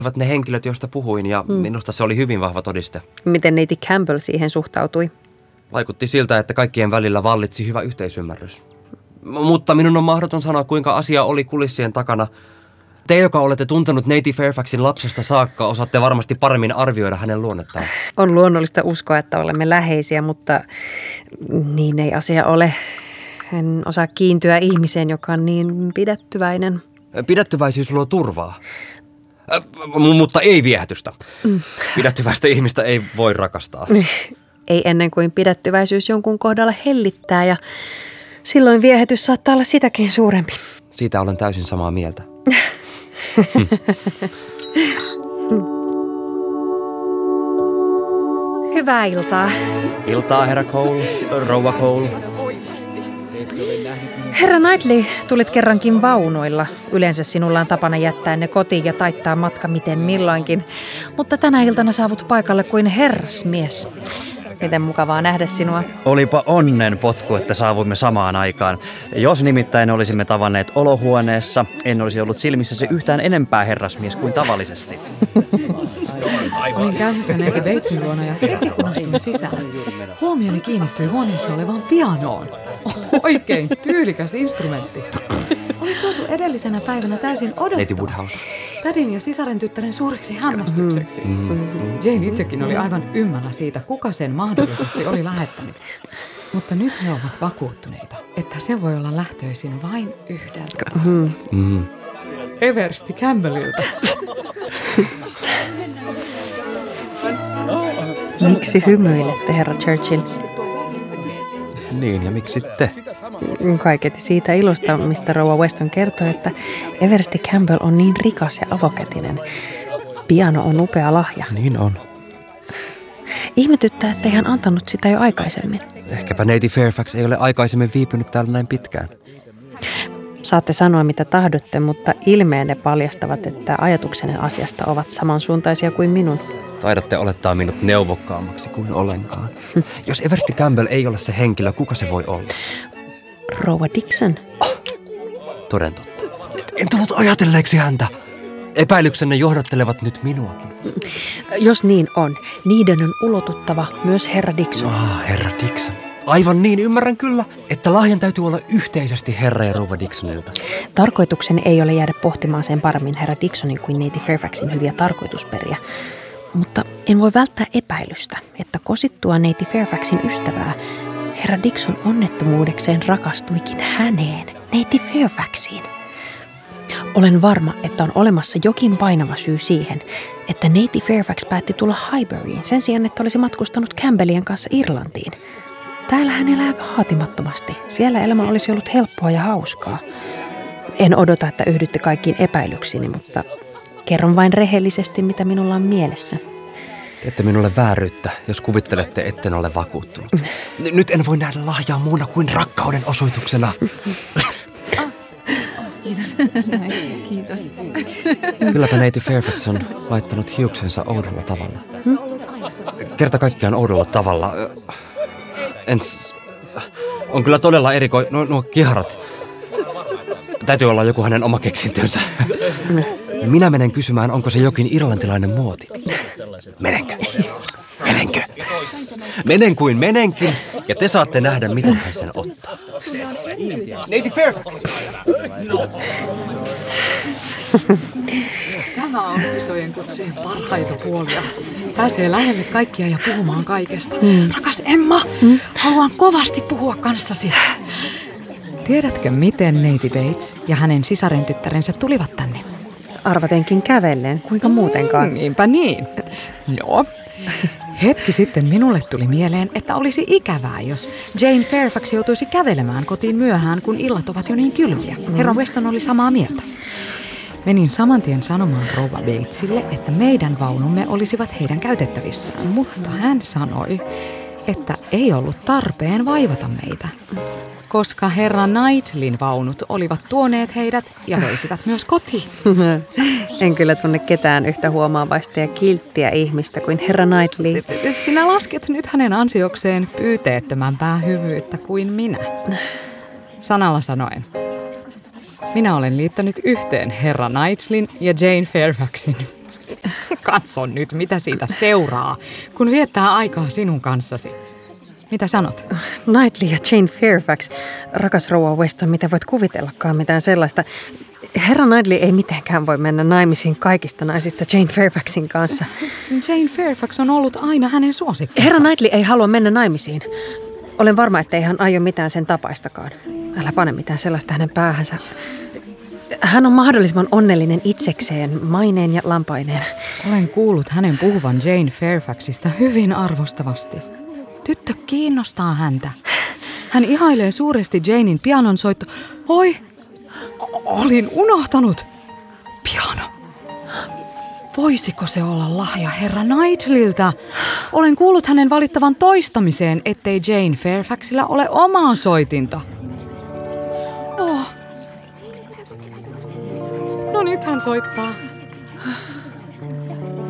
ovat ne henkilöt, joista puhuin, ja minusta se oli hyvin vahva todiste. Miten neiti Campbell siihen suhtautui? Vaikutti siltä, että kaikkien välillä vallitsi hyvä yhteisymmärrys. Mutta minun on mahdoton sanoa, kuinka asia oli kulissien takana. Te, joka olette tuntenut neiti Fairfaxin lapsesta saakka, osaatte varmasti paremmin arvioida hänen luonnettaan. On luonnollista uskoa, että olemme läheisiä, mutta niin ei asia ole. En osaa kiintyä ihmiseen, joka on niin pidättyväinen. Pidättyväisyys luo turvaa. Mutta ei viehätystä. Pidättyväistä ihmistä ei voi rakastaa. Ei ennen kuin pidättyväisyys jonkun kohdalla hellittää ja silloin viehätys saattaa olla sitäkin suurempi. Siitä olen täysin samaa mieltä. Hyvää iltaa. Iltaa, herra Cole, rouva Cole. Herra Knightley, tulit kerrankin vaunuilla. Yleensä sinulla on tapana jättää ne kotiin ja taittaa matka miten milloinkin. Mutta tänä iltana saavut paikalle kuin herrasmies. Miten mukavaa nähdä sinua. Olipa onnen potku, että saavuimme samaan aikaan. Jos nimittäin olisimme tavanneet olohuoneessa, en olisi ollut silmissäsi yhtään enempää herrasmies kuin tavallisesti. Olin käymässä neiti Batesin luona ja hetken kun astuin sisään. Huomioni kiinnittyi huoneessa olevaan pianoon. Oikein tyylikäs instrumentti. Oli tuotu edellisenä päivänä täysin odottama. Neiti Woodhouse. Tädin ja sisaren tyttären suureksi hämmästykseksi. Jane itsekin oli aivan ymmällä siitä, kuka sen mahdollisesti oli lähettänyt. Mutta nyt he ovat vakuuttuneita, että se voi olla lähtöisin vain yhdeltä. Eversti Campbellilta. Miksi hymyilette, herra Churchill? Niin, ja miksi te? Kaiketi siitä ilosta, mistä rouva Weston kertoi, että Eversti Campbell on niin rikas ja avokätinen. Piano on upea lahja. Niin on. Ihmetyttää, ettei hän antanut sitä jo aikaisemmin. Ehkäpä neiti Fairfax ei ole aikaisemmin viipynyt täällä näin pitkään. Saatte sanoa mitä tahdotte, mutta ilmeenne paljastavat, että ajatuksenne asiasta ovat samansuuntaisia kuin minun. Taidatte olettaa minut neuvokkaammaksi kuin olenkaan. Jos Eversti Campbell ei ole se henkilö, kuka se voi olla? Rouva Dixon. Toden totta. En tullut ajatelleeksi häntä. Epäilyksenne johdattelevat nyt minuakin. Jos niin on, niiden on ulotuttava myös herra Dixon. Herra Dixon. Aivan niin, ymmärrän kyllä, että lahjan täytyy olla yhteisesti herra ja rouva Dixonilta. Tarkoitukseni ei ole jäädä pohtimaan sen paremmin herra Dixonin kuin neiti Fairfaxin hyviä tarkoitusperiä. Mutta en voi välttää epäilystä, että kosittua neiti Fairfaxin ystävää, herra Dixon onnettomuudekseen rakastuikin häneen, neiti Fairfaxiin. Olen varma, että on olemassa jokin painava syy siihen, että neiti Fairfax päätti tulla Highburyin sen sijaan, että olisi matkustanut Campbellien kanssa Irlantiin. Täällä hän elää vaatimattomasti. Siellä elämä olisi ollut helppoa ja hauskaa. En odota, että yhdytte kaikkiin epäilyksiini, mutta kerron vain rehellisesti, mitä minulla on mielessä. Teette minulle vääryyttä, jos kuvittelette, etten ole vakuuttunut. Nyt en voi nähdä lahjaa muuna kuin rakkauden osoituksena. Kiitos. Kiitos. Kylläpä neiti Fairfax on laittanut hiuksensa oudolla tavalla. Kerta kaikkiaan oudolla tavalla. On kyllä todella nuo kiharat. Täytyy olla joku hänen oma keksintönsä. Minä menen kysymään, onko se jokin irlantilainen muoti. Menenkö? Menen kuin menenkin, ja te saatte nähdä, miten hän sen ottaa. Neiti Fairfax! Tämä on isojen kutsujen parhaita puolia. Pääsee lähelle kaikkia ja puhumaan kaikesta. Rakas Emma, haluan kovasti puhua kanssasi. Tiedätkö, miten neiti Bates ja hänen sisaren tyttärensä tulivat tänne? Arvatenkin kävellen, kuinka muutenkaan. Niinpä niin. No. Hetki sitten minulle tuli mieleen, että olisi ikävää, jos Jane Fairfax joutuisi kävelemään kotiin myöhään, kun illat ovat jo niin kylmiä. Herra Weston oli samaa mieltä. Menin saman tien sanomaan rouva Batesille, että meidän vaunumme olisivat heidän käytettävissään, mutta hän sanoi, että ei ollut tarpeen vaivata meitä, koska herra Knightleyn vaunut olivat tuoneet heidät ja veisivät myös kotiin. En kyllä tunne ketään yhtä huomaavaista ja kilttiä ihmistä kuin herra Knightley. Sinä lasket nyt hänen ansiokseen pyyteettömämpää hyvyyttä kuin minä. Sanalla sanoen. Minä olen liittänyt yhteen herra Knightleyn ja Jane Fairfaxin. Katso nyt, mitä siitä seuraa, kun viettää aikaa sinun kanssasi. Mitä sanot? Knightley ja Jane Fairfax, rakas rouva Weston, mitä voit kuvitellakaan mitään sellaista. Herra Knightley ei mitenkään voi mennä naimisiin kaikista naisista Jane Fairfaxin kanssa. Jane Fairfax on ollut aina hänen suosikkinsa. Herra Knightley ei halua mennä naimisiin. Olen varma, ettei hän aio mitään sen tapaistakaan. Älä pane mitään sellaista hänen päähänsä. Hän on mahdollisimman onnellinen itsekseen, maineen ja lampaineen. Olen kuullut hänen puhuvan Jane Fairfaxista hyvin arvostavasti. Tyttö kiinnostaa häntä. Hän ihailee suuresti Janein pianonsoitto. Oi, olin unohtanut. Piano. Voisiko se olla lahja herra Knightleyltä? Olen kuullut hänen valittavan toistamiseen, ettei Jane Fairfaxilla ole omaa soitinta. Oh. No nyt hän soittaa.